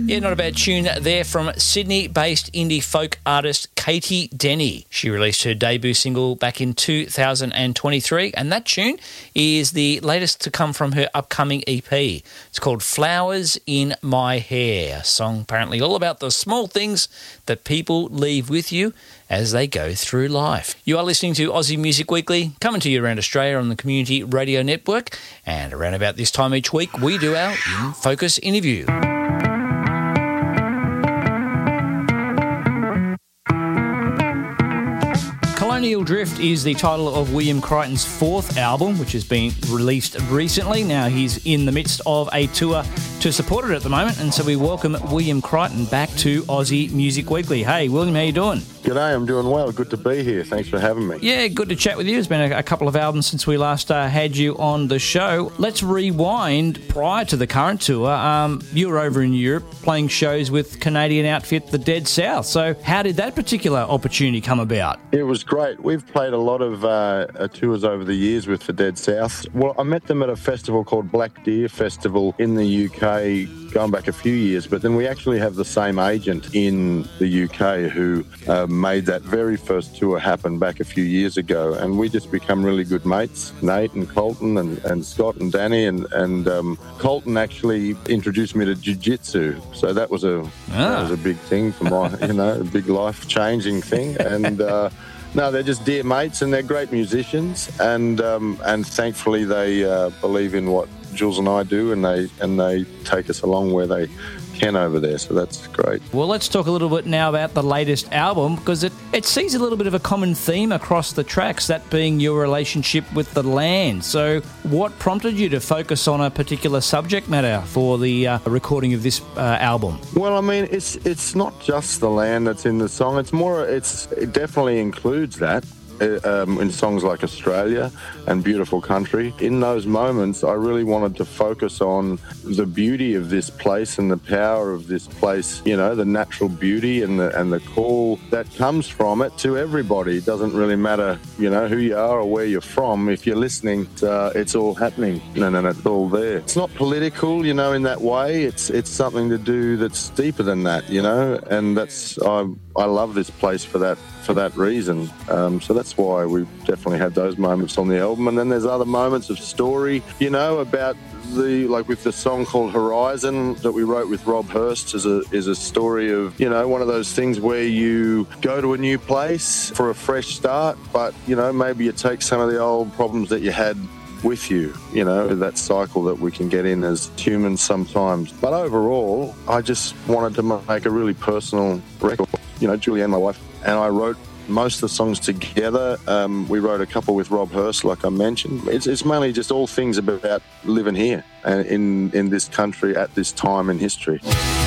Yeah, not a bad tune there from Sydney-based indie folk artist Katie Denny. She released her debut single back in 2023, and that tune is the latest to come from her upcoming EP. It's called Flowers in My Hair, a song apparently all about the small things that people leave with you as they go through life. You are listening to Aussie Music Weekly, coming to you around Australia on the Community Radio Network, and around about this time each week we do our In Focus interview. Colonial Drift is the title of William Crichton's fourth album, which has been released recently. Now he's in the midst of a tour to support it at the moment, and so we welcome William Crichton back to Aussie Music Weekly. Hey, William, how you doing? G'day, I'm doing well. Good to be here. Thanks for having me. Yeah, good to chat with you. It's been a couple of albums since we last had you on the show. Let's rewind prior to the current tour. You were over in Europe playing shows with Canadian outfit The Dead South. So how did that particular opportunity come about? It was great. We've played a lot of tours over the years with The Dead South. Well, I met them at a festival called Black Deer Festival in the UK going back a few years, but then we actually have the same agent in the UK who made that very first tour happen back a few years ago, and we just become really good mates, Nate and Colton and Scott and Danny, and Colton actually introduced me to jiu-jitsu, so that was a big thing for my, a big life-changing thing, and no, they're just dear mates and they're great musicians, and thankfully they believe in what Jules and I do, and they take us along where they can over there, so that's great. Well, let's talk a little bit now about the latest album, because it sees a little bit of a common theme across the tracks, that being your relationship with the land. So what prompted you to focus on a particular subject matter for the recording of this album? Well, I mean, it's not just the land that's in the song. It definitely includes that. In songs like Australia and Beautiful Country. In those moments, I really wanted to focus on the beauty of this place and the power of this place, the natural beauty and the call that comes from it to everybody. It doesn't really matter, who you are or where you're from. If you're listening, it's all happening. No, it's all there. It's not political, in that way. It's something to do that's deeper than that, and that's, I love this place for that reason. So that's why we definitely had those moments on the album. And then there's other moments of story, about with the song called Horizon that we wrote with Rob Hurst is a story of, one of those things where you go to a new place for a fresh start, but, maybe you take some of the old problems that you had with you, that cycle that we can get in as humans sometimes. But overall, I just wanted to make a really personal record. Julianne, my wife, and I wrote most of the songs together. We wrote a couple with Rob Hurst, like I mentioned. It's mainly just all things about living here and in this country at this time in history.